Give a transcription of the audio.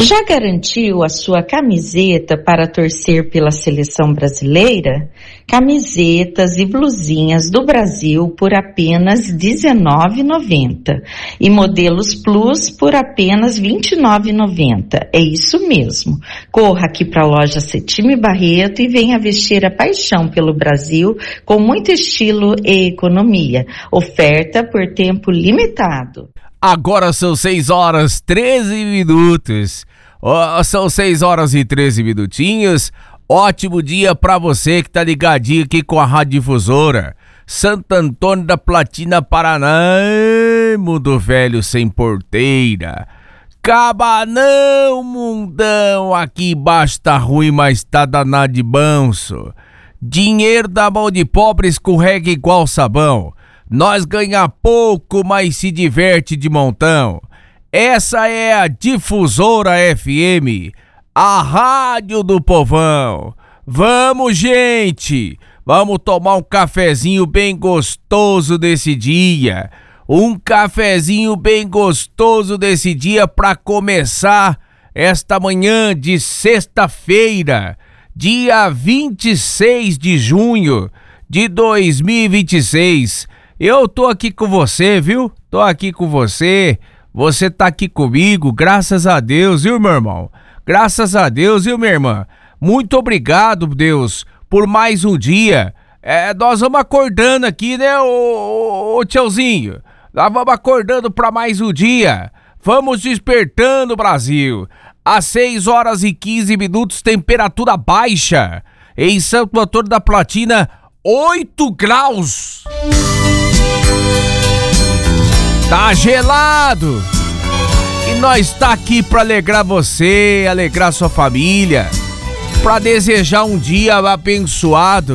Já garantiu a sua camiseta para torcer pela seleção brasileira? Camisetas e blusinhas do Brasil por apenas R$19,90 e modelos Plus por apenas R$29,90. É isso mesmo. Corra aqui para a loja Cetime Barreto e venha vestir a paixão pelo Brasil com muito estilo e economia. Oferta por tempo limitado. Agora são 6 horas 13 minutos. São 6 horas e 13 minutinhos. Ótimo dia pra você que tá ligadinho aqui com a Rádio Difusora. Santo Antônio da Platina, Paraná. Mundo velho sem porteira. Cabanão, mundão. Aqui embaixo tá ruim, mas tá danado de banço. Dinheiro da mão de pobre escorrega igual sabão. Nós ganha pouco, mas se diverte de montão. Essa é a Difusora FM, a rádio do povão. Vamos, gente! Vamos tomar um cafezinho bem gostoso desse dia. Um cafezinho bem gostoso desse dia para começar esta manhã de sexta-feira, dia 26 de junho de 2026. Eu tô aqui com você, viu? Tô aqui com você. Você tá aqui comigo, graças a Deus, viu, meu irmão? Graças a Deus, viu, minha irmã? Muito obrigado, Deus, por mais um dia. Nós vamos acordando aqui, né, ô tiozinho? Nós vamos acordando pra mais um dia. Vamos despertando, Brasil. Às 6 horas e 15 minutos, temperatura baixa. Em Santo Antônio da Platina, 8 graus. Tá gelado. E nós tá aqui pra alegrar você, alegrar sua família, pra desejar um dia abençoado.